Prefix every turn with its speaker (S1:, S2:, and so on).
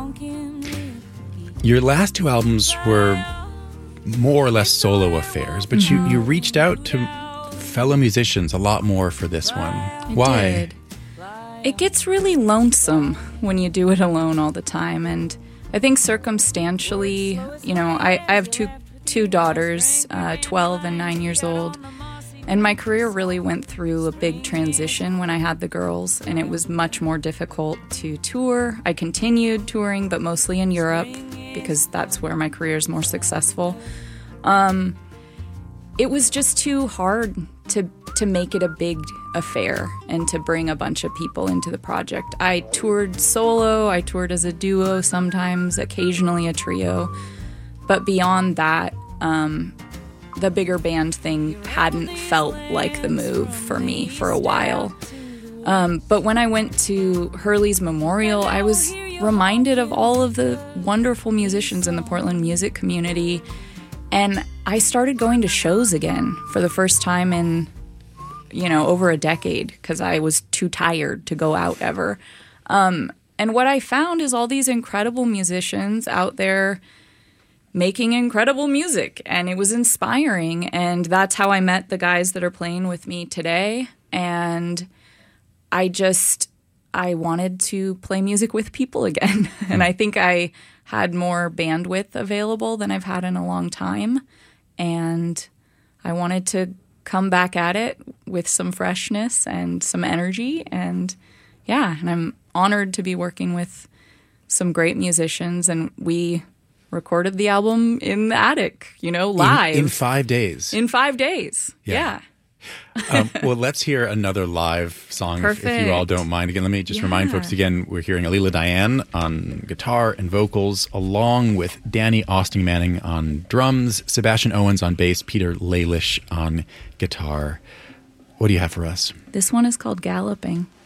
S1: Your last two albums were more or less solo affairs, but you reached out to fellow musicians a lot more for this one. Why?
S2: Did. It gets really lonesome when you do it alone all the time, and I think circumstantially, I have two daughters, 12 and 9 years old, and my career really went through a big transition when I had the girls, and it was much more difficult to tour. I continued touring, but mostly in Europe, because that's where my career is more successful. It was just too hard to make it a big affair and to bring a bunch of people into the project. I toured solo, I toured as a duo sometimes, occasionally a trio, but beyond that, the bigger band thing hadn't felt like the move for me for a while. But when I went to Hurley's Memorial, I was reminded of all of the wonderful musicians in the Portland music community, and I started going to shows again for the first time in, over a decade, because I was too tired to go out ever. And what I found is all these incredible musicians out there making incredible music, and it was inspiring, and that's how I met the guys that are playing with me today. And I wanted to play music with people again. And I think I had more bandwidth available than I've had in a long time. And I wanted to come back at it with some freshness and some energy. And and I'm honored to be working with some great musicians. And we recorded the album in the attic, live.
S1: In 5 days.
S2: In 5 days. Yeah.
S1: Well, let's hear another live song if you all don't mind. Again, let me just remind folks again, we're hearing Alila Diane on guitar and vocals, along with Danny Austin Manning on drums, Sebastian Owens on bass, Peter Lalish on guitar. What do you have for us?
S2: This one is called Galloping.